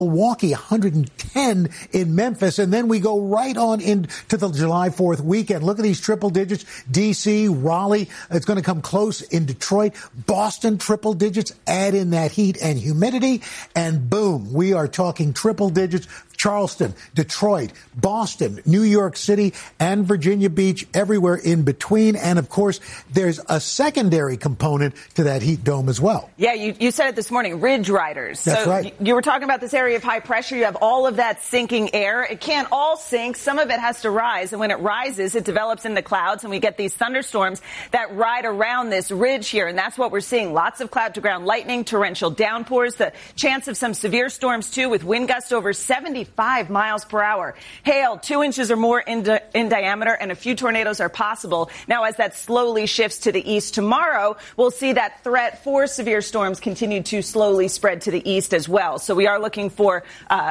Milwaukee, 110 in Memphis, and then we go right on into the July 4th weekend. Look at these triple digits. D.C., Raleigh, it's going to come close in Detroit. Boston, triple digits. Add in that heat and humidity, and boom, we are talking triple digits. Charleston, Detroit, Boston, New York City, and Virginia Beach, everywhere in between. And, of course, there's a secondary component to that heat dome as well. Yeah, you said it this morning, ridge riders. That's so right. You were talking about this area of high pressure. You have all of that sinking air. It can't all sink. Some of it has to rise. And when it rises, it develops in the clouds, and we get these thunderstorms that ride around this ridge here. And that's what we're seeing. Lots of cloud-to-ground lightning, torrential downpours, the chance of some severe storms, too, with wind gusts over 75 miles per hour. Hail 2 inches or more in diameter, and a few tornadoes are possible. Now, as that slowly shifts to the east tomorrow, we'll see that threat for severe storms continue to slowly spread to the east as well. So we are looking for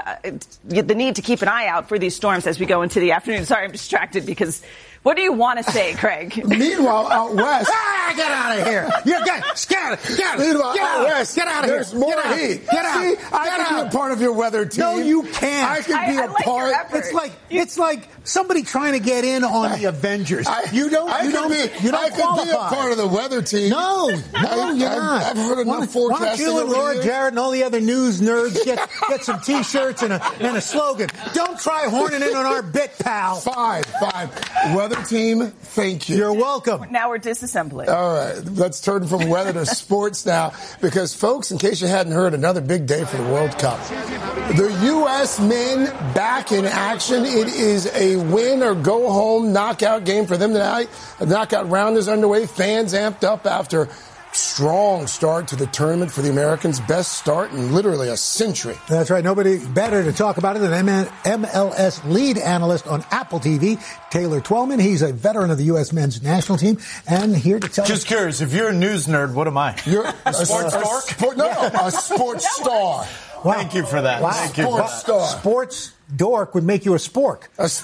the need to keep an eye out for these storms as we go into the afternoon. Sorry, I'm distracted because what do you want to say, Craig? Meanwhile, out west. Get out of here. You're get Meanwhile, get out out. west. Get out of There's here. more Get out. heat. Get out. See, I Get can out. be a part of your weather team. No, you can't. I can be I a like part. your effort. It's like somebody trying to get in on the Avengers. You don't I qualify. can be a part of the weather team. No, you're not. I've heard enough forecasting. Why don't you and over Laura the years? Jarrett and all the other news nerds get some T-shirts and a slogan? Don't try horning in on our bit, pal. Fine. Weather team, thank you. You're welcome. Now we're disassembling. All right, let's turn from weather to sports now, because, folks, in case you hadn't heard, another big day for the World Cup. The U.S. men back in action. It is a win-or-go-home knockout game for them tonight. The knockout round is underway. Fans amped up after strong start to the tournament for the Americans. Best start in literally a century. That's right. Nobody better to talk about it than MLS lead analyst on Apple TV, Taylor Twellman. He's a veteran of the U.S. men's national team and here to tell us. Just curious, if you're a news nerd, what am I? You're a sports dork? A sports star. Wow. Thank you for that. Wow. Thank you for that. Star. Sports dork would make you a spork.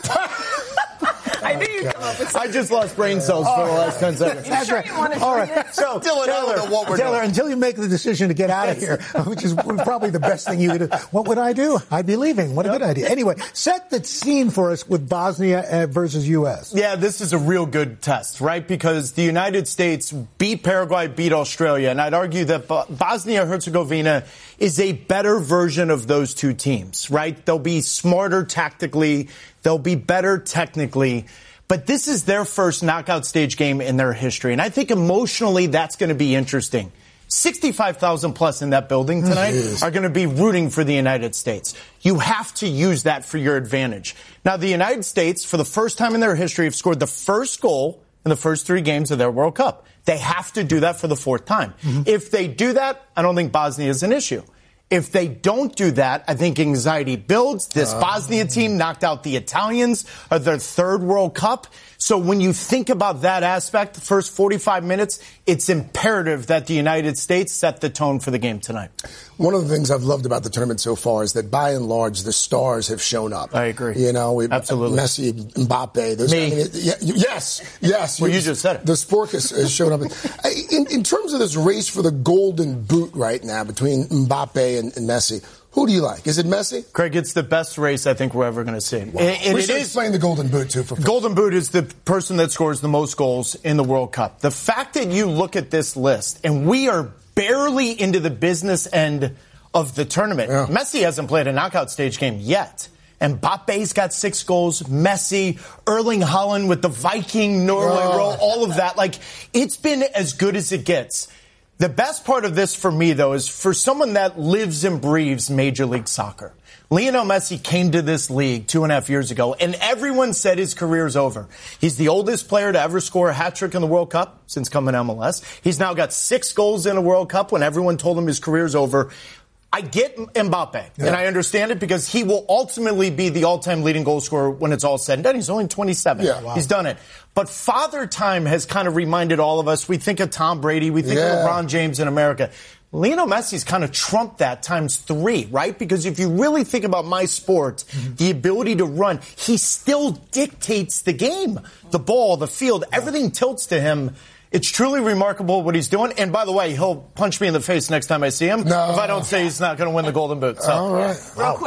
I knew you'd come up with something. I just lost brain cells for the last 10 seconds. That's sure right. you want to All do right. this? So, Taylor, until you make the decision to get out of here, which is probably the best thing you could do, what would I do? I'd be leaving. What a good idea. Anyway, set the scene for us with Bosnia versus U.S. Yeah, this is a real good test, right? Because the United States beat Paraguay, beat Australia, and I'd argue that Bosnia-Herzegovina is a better version of those two teams, right? They'll be smarter tactically. They'll be better technically. But this is their first knockout stage game in their history. And I think emotionally that's going to be interesting. 65,000 plus in that building tonight are going to be rooting for the United States. You have to use that for your advantage. Now, the United States, for the first time in their history, have scored the first goal in the first 3 games of their World Cup. They have to do that for the 4th time. If they do that, I don't think Bosnia is an issue. If they don't do that, I think anxiety builds. This Bosnia team knocked out the Italians of their 3rd World Cup. So when you think about that aspect, the first 45 minutes, it's imperative that the United States set the tone for the game tonight. One of the things I've loved about the tournament so far is that, by and large, the stars have shown up. I agree. You know, Absolutely. Messi, Mbappe. Yes. Well, you just said it. The sport has shown up. In terms of this race for the golden boot right now between Mbappe and Messi, who do you like? Is it Messi? Craig, it's the best race I think we're ever going to see. Wow. We should explain the Golden Boot, too. Golden Boot is the person that scores the most goals in the World Cup. The fact that you look at this list, and we are barely into the business end of the tournament. Yeah. Messi hasn't played a knockout stage game yet. And Mbappe's got 6 goals. Messi, Erling Haaland with the Viking Norway roll, all of that. Like, it's been as good as it gets. The best part of this for me, though, is for someone that lives and breathes Major League Soccer. Lionel Messi came to this league 2.5 years ago, and everyone said his career's over. He's the oldest player to ever score a hat-trick in the World Cup since coming to MLS. He's now got 6 goals in a World Cup when everyone told him his career's over. I get Mbappe, and I understand it because he will ultimately be the all-time leading goal scorer when it's all said and done. He's only 27. Yeah, wow. He's done it. But Father Time has kind of reminded all of us, we think of Tom Brady, we think of LeBron James in America. Lionel Messi's kind of trumped that times 3, right? Because if you really think about my sport, the ability to run, he still dictates the game. The ball, the field, everything tilts to him. It's truly remarkable what he's doing. And by the way, he'll punch me in the face next time I see him if I don't say he's not going to win the Golden Boot. So. All right. Real quick.